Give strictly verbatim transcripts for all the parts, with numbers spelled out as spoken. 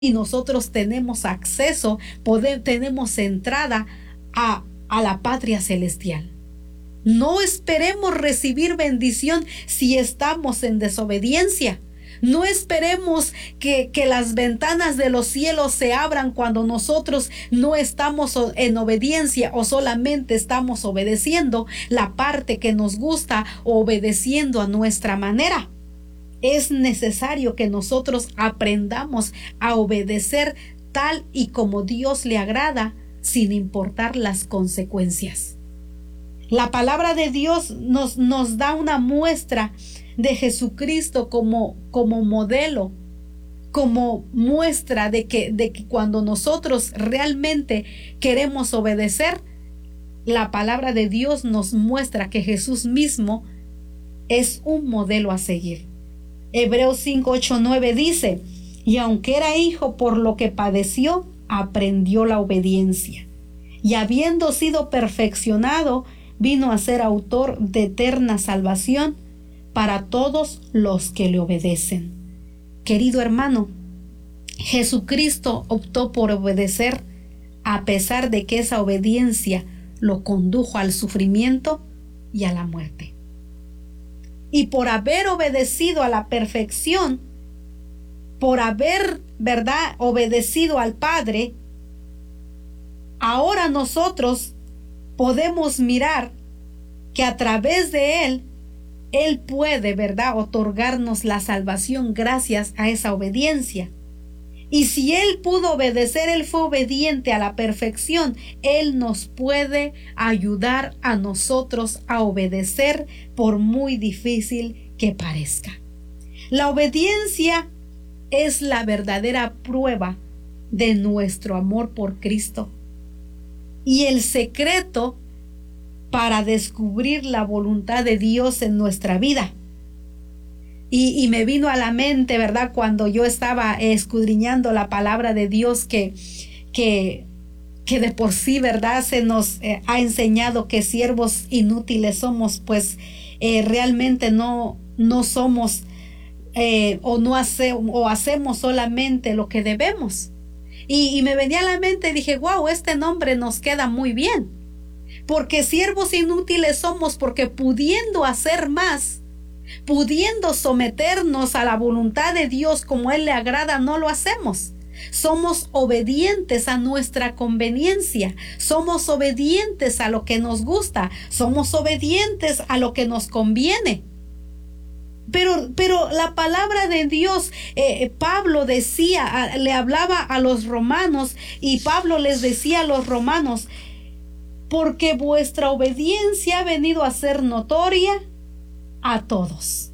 y nosotros tenemos acceso, poder, tenemos entrada a, a la patria celestial. No esperemos recibir bendición si estamos en desobediencia. No esperemos que, que las ventanas de los cielos se abran cuando nosotros no estamos en obediencia o solamente estamos obedeciendo la parte que nos gusta o obedeciendo a nuestra manera. Es necesario que nosotros aprendamos a obedecer tal y como Dios le agrada, sin importar las consecuencias. La palabra de Dios nos, nos da una muestra de Jesucristo como, como modelo, como muestra de que, de que cuando nosotros realmente queremos obedecer, la palabra de Dios nos muestra que Jesús mismo es un modelo a seguir. Hebreos cinco, ocho, nueve dice: y aunque era hijo, por lo que padeció, aprendió la obediencia, y habiendo sido perfeccionado, vino a ser autor de eterna salvación para todos los que le obedecen. Querido hermano, Jesucristo optó por obedecer a pesar de que esa obediencia lo condujo al sufrimiento y a la muerte. Y por haber obedecido a la perfección, por haber, ¿verdad?, obedecido al Padre, ahora nosotros podemos mirar que a través de Él, Él puede, ¿verdad?, otorgarnos la salvación gracias a esa obediencia. Y si Él pudo obedecer, Él fue obediente a la perfección, Él nos puede ayudar a nosotros a obedecer por muy difícil que parezca. La obediencia es la verdadera prueba de nuestro amor por Cristo y el secreto para descubrir la voluntad de Dios en nuestra vida. Y, y me vino a la mente, ¿verdad?, cuando yo estaba escudriñando la palabra de Dios, que, que, que de por sí, ¿verdad?, se nos eh, ha enseñado que siervos inútiles somos, pues eh, realmente no, no somos eh, o no hace, o hacemos solamente lo que debemos. Y, y me venía a la mente, dije, wow, este nombre nos queda muy bien, porque siervos inútiles somos porque pudiendo hacer más, pudiendo someternos a la voluntad de Dios como Él le agrada, no lo hacemos. Somos obedientes a nuestra conveniencia, somos obedientes a lo que nos gusta, somos obedientes a lo que nos conviene. Pero, pero la palabra de Dios, eh, Pablo decía, a, le hablaba a los romanos, y Pablo les decía a los romanos: porque vuestra obediencia ha venido a ser notoria a todos,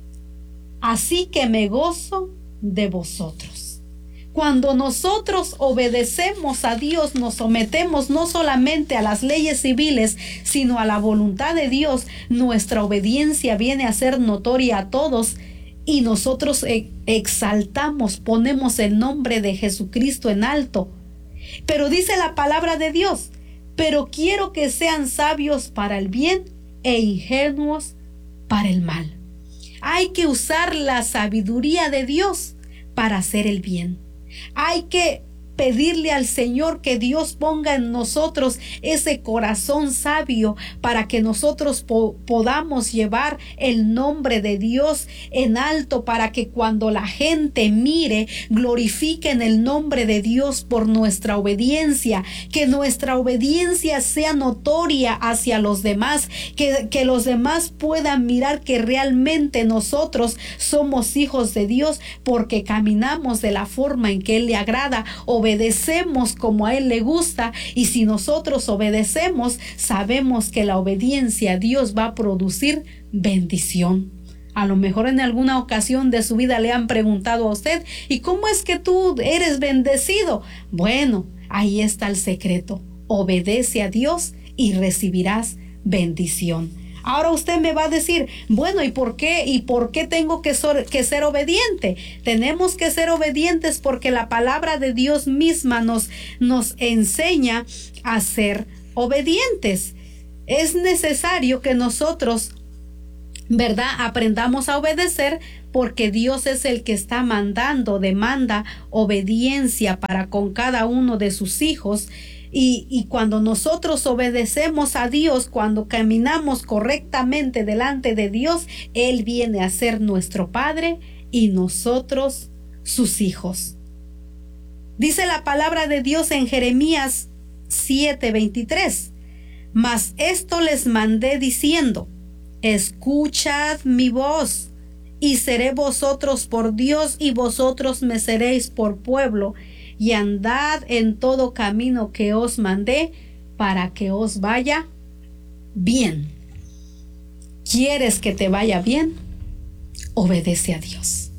así que me gozo de vosotros. Cuando nosotros obedecemos a Dios, nos sometemos no solamente a las leyes civiles, sino a la voluntad de Dios, nuestra obediencia viene a ser notoria a todos, y nosotros exaltamos, ponemos el nombre de Jesucristo en alto. Pero dice la palabra de Dios: pero quiero que sean sabios para el bien e ingenuos para el mal. Hay que usar la sabiduría de Dios para hacer el bien. Hay que pedirle al Señor que Dios ponga en nosotros ese corazón sabio para que nosotros po podamos llevar el nombre de Dios en alto, para que cuando la gente mire, glorifiquen el nombre de Dios por nuestra obediencia, que nuestra obediencia sea notoria hacia los demás, que, que los demás puedan mirar que realmente nosotros somos hijos de Dios porque caminamos de la forma en que Él le agrada, obedecemos como a Él le gusta. Y si nosotros obedecemos, sabemos que la obediencia a Dios va a producir bendición. A lo mejor en alguna ocasión de su vida le han preguntado a usted: ¿y cómo es que tú eres bendecido? Bueno, ahí está el secreto: obedece a Dios y recibirás bendición. Ahora usted me va a decir: bueno, ¿y por qué? ¿Y por qué tengo que, so que ser obediente? Tenemos que ser obedientes porque la palabra de Dios misma nos, nos enseña a ser obedientes. Es necesario que nosotros, ¿verdad?, aprendamos a obedecer porque Dios es el que está mandando, demanda obediencia para con cada uno de sus hijos. Y, y cuando nosotros obedecemos a Dios, cuando caminamos correctamente delante de Dios, Él viene a ser nuestro Padre y nosotros sus hijos. Dice la palabra de Dios en Jeremías siete veintitrés: Mas esto les mandé diciendo, escuchad mi voz, y seré vosotros por Dios, y vosotros me seréis por pueblo, y andad en todo camino que os mandé, para que os vaya bien. ¿Quieres que te vaya bien? Obedece a Dios.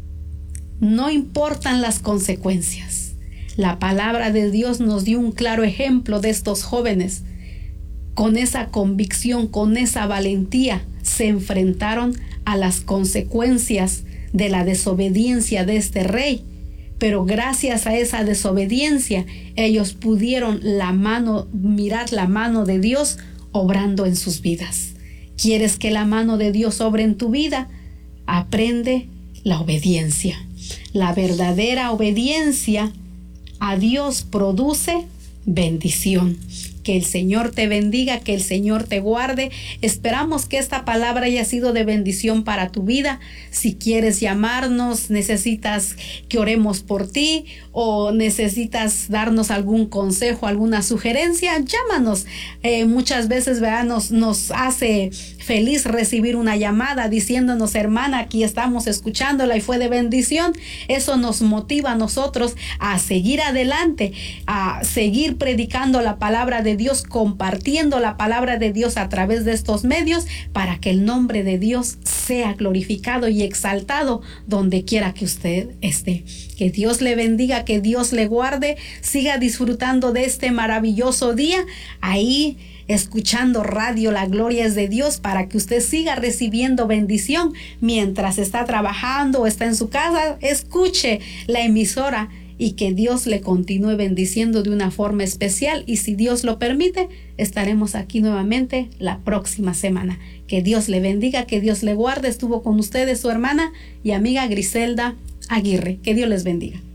No importan las consecuencias. La palabra de Dios nos dio un claro ejemplo de estos jóvenes. Con esa convicción, con esa valentía, se enfrentaron a las consecuencias de la desobediencia de este rey. Pero gracias a esa desobediencia, ellos pudieron la mano, mirar la mano de Dios obrando en sus vidas. ¿Quieres que la mano de Dios obre en tu vida? Aprende la obediencia. La verdadera obediencia a Dios produce bendición. Que el Señor te bendiga, que el Señor te guarde. Esperamos que esta palabra haya sido de bendición para tu vida. Si quieres llamarnos, necesitas que oremos por ti o necesitas darnos algún consejo, alguna sugerencia, llámanos. Eh, muchas veces, ¿verdad? Nos, nos hace feliz recibir una llamada diciéndonos, hermana, aquí estamos escuchándola y fue de bendición. Eso nos motiva a nosotros a seguir adelante, a seguir predicando la palabra de Dios, compartiendo la palabra de Dios a través de estos medios para que el nombre de Dios sea glorificado y exaltado donde quiera que usted esté. Que Dios le bendiga, que Dios le guarde, siga disfrutando de este maravilloso día ahí escuchando radio La Gloria es de Dios, para que usted siga recibiendo bendición mientras está trabajando o está en su casa. Escuche la emisora y que Dios le continúe bendiciendo de una forma especial, y si Dios lo permite, estaremos aquí nuevamente la próxima semana. Que Dios le bendiga, que Dios le guarde. Estuvo con ustedes su hermana y amiga Griselda Aguirre. Que Dios les bendiga.